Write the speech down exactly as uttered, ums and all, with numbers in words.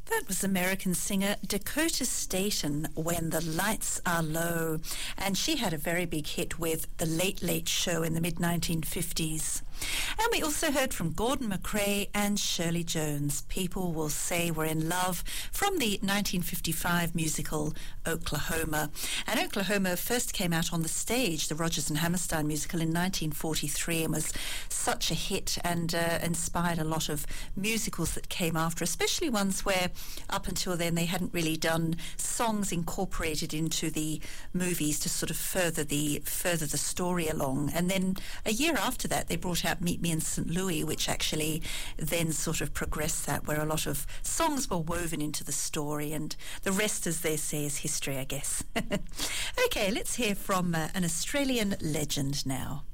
That was American singer Dakota Staton, When the Lights Are Low. And she had a very big hit with The Late Late Show in the mid nineteen fifties. And we also heard from Gordon MacRae and Shirley Jones, People Will Say We're in Love, from the nineteen fifty-five musical Oklahoma. And Oklahoma first came out on the stage, the Rodgers and Hammerstein musical, in nineteen forty-three, and was such a hit and uh, inspired a lot of musicals that came after, especially ones where up until then they hadn't really done songs incorporated into the movies to sort of further the further the story along. And then a year after that they brought out Meet Me in Saint Louis, which actually then sort of progressed that, where a lot of songs were woven into the story, and the rest, as they say, is history, I guess. Okay, let's hear from uh, an Australian legend now.